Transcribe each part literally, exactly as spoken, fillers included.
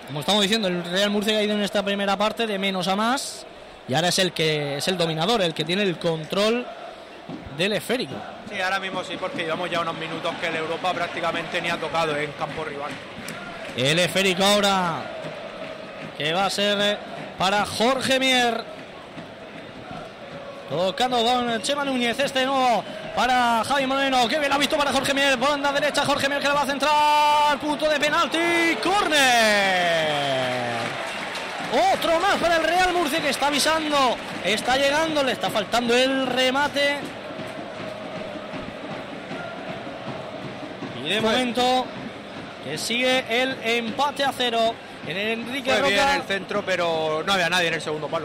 como estamos diciendo, el Real Murcia ha ido en esta primera parte de menos a más y ahora es el que es el dominador, el que tiene el control del esférico. Sí, ahora mismo sí, porque llevamos ya unos minutos que el Europa prácticamente ni ha tocado en campo rival. El esférico ahora que va a ser para Jorge Mier, tocando con Chema Núñez, este nuevo para Javi Moreno, que bien ha visto para Jorge Mier, banda derecha, Jorge Mier que le va a centrar, punto de penalti, córner. Otro más para el Real Murcia, que está avisando, está llegando, le está faltando el remate. Y de momento que sigue el empate a cero en el Enrique Roca. Fue bien el centro, pero no había nadie en el segundo palo.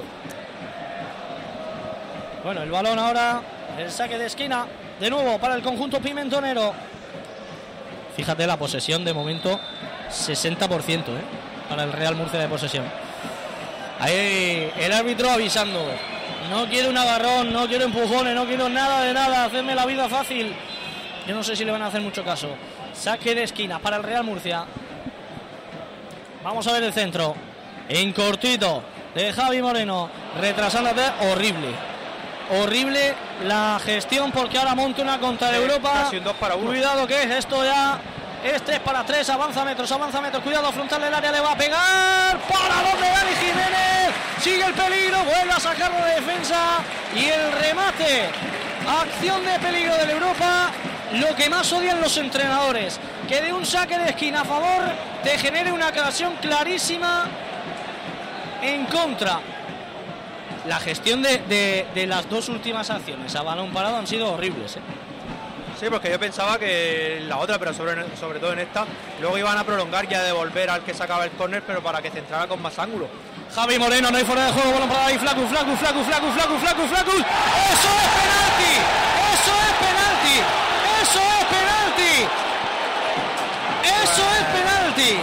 Bueno, el balón ahora, el saque de esquina, de nuevo para el conjunto pimentonero. Fíjate la posesión de momento, sesenta por ciento ¿eh? para el Real Murcia de posesión. Ahí el árbitro avisando, no quiero un agarrón, no quiero empujones, no quiero nada de nada, hacerme la vida fácil. Yo no sé si le van a hacer mucho caso. Saque de esquina para el Real Murcia. Vamos a ver el centro, en cortito, de Javi Moreno, retrasándote, horrible. Horrible la gestión, porque ahora monta una contra de Europa. Casi un dos para uno. Cuidado que es esto ya. Es tres para tres, avanza metros, avanza metros. Cuidado, frontal del área, le va a pegar. Para donde Dani Jiménez. Sigue el peligro, vuelve a sacarlo de defensa. Y el remate. Acción de peligro del Europa. Lo que más odian los entrenadores, que de un saque de esquina a favor te genere una ocasión clarísima en contra. La gestión de, de, de las dos últimas acciones a balón parado han sido horribles, ¿eh? Sí, porque yo pensaba que la otra, pero sobre, sobre todo en esta, luego iban a prolongar y a devolver al que sacaba el córner, pero para que centrara con más ángulo. Javi Moreno, no hay fuera de juego, balón para ahí, Flaco, Flaco, Flaco, Flaco, Flaco, Flaco, Flaco. ¡Eso es penalti! ¡Eso es penalti! ¡Eso es penalti! ¡Eso es penalti!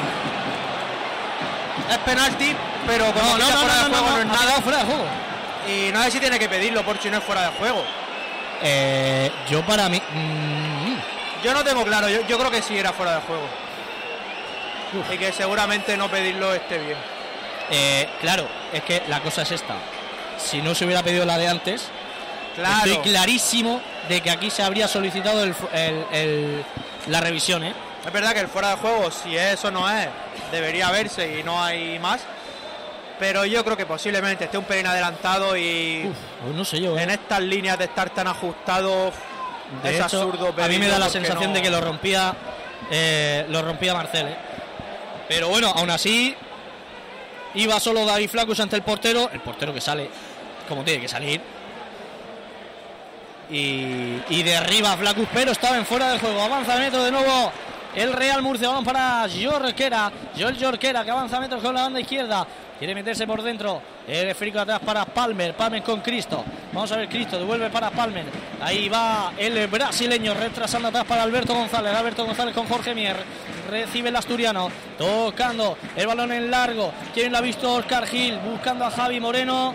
Es penalti, pero como no, no, no, fuera no, de no, juego no, no es no, nada. fuera de juego. Y no sé si tiene que pedirlo por si no es fuera de juego. Eh, yo para mí... Mmm, yo no tengo claro, yo, yo creo que sí era fuera de juego. Uf. Y que seguramente no pedirlo esté bien. Eh, claro, es que la cosa es esta. Si no se hubiera pedido la de antes, claro. Estoy clarísimo de que aquí se habría solicitado el, el, el, la revisión, ¿eh? Es verdad que el fuera de juego, si eso no es, debería verse y no hay más. Pero yo creo que posiblemente esté un pelín adelantado y Uf, pues no sé yo, ¿eh? En estas líneas de estar tan ajustados de es hecho, absurdo. A mí me da la porque sensación no... de que lo rompía eh, lo rompía Marcel, ¿eh? Pero bueno, aún así iba solo David Flacus ante el portero, el portero que sale como tiene que salir. Y, y derriba a Flacus, pero estaba en fuera del juego. Avanza metro de nuevo el Real Murcia, balón para Jorquera, Joel Jorquera, que avanza metros con la banda izquierda, quiere meterse por dentro, el esférico atrás para Palmer, Palmer con Cristo, vamos a ver, Cristo devuelve para Palmer, ahí va el brasileño, retrasando atrás para Alberto González, Alberto González con Jorge Mier, recibe el asturiano, tocando el balón en largo, ¿quién lo ha visto? Oscar Gil, buscando a Javi Moreno,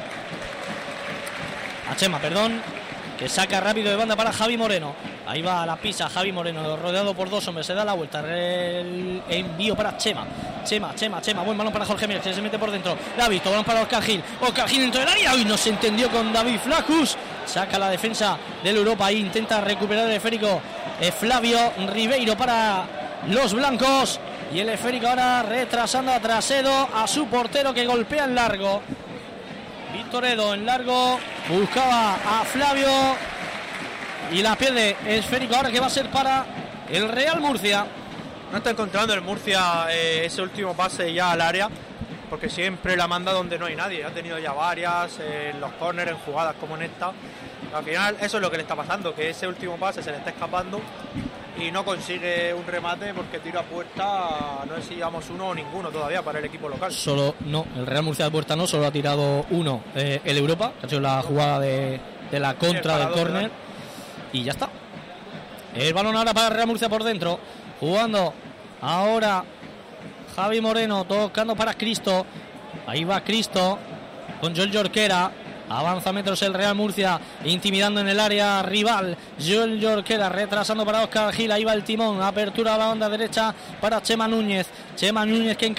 a Chema, perdón, que saca rápido de banda para Javi Moreno. Ahí va la pisa Javi Moreno, rodeado por dos hombres, se da la vuelta, el envío para Chema, Chema, Chema, Chema, buen balón para Jorge Mier, que se mete por dentro, la ha visto, balón para Oscar Gil, Oscar Gil dentro del área, y no se entendió con David Flacus, saca la defensa del Europa, ahí intenta recuperar el esférico eh, Flavio Ribeiro para los blancos, y el esférico ahora retrasando a Trasedo, a su portero que golpea en largo. Víctor Edo en largo, buscaba a Flavio y la pierde esférico ahora, que va a ser para el Real Murcia. No está encontrando el Murcia eh, ese último pase ya al área, porque siempre la manda donde no hay nadie. Ha tenido ya varias eh, en los córneres, en jugadas como en esta. Al final eso es lo que le está pasando, que ese último pase se le está escapando y no consigue un remate porque tiro a puerta, no sé si llevamos uno o ninguno todavía para el equipo local. Solo no, el Real Murcia de puerta no, solo ha tirado uno eh, el Europa, que ha sido la jugada de, de la contra del córner, y ya está. El balón ahora para el Real Murcia por dentro, jugando ahora Javi Moreno, tocando para Cristo, ahí va Cristo con Joel Jorquera. Avanza metros el Real Murcia, intimidando en el área rival. Joel Jorquera retrasando para Oscar Gil. Ahí va el timón. Apertura a la banda derecha para Chema Núñez. Chema Núñez que encara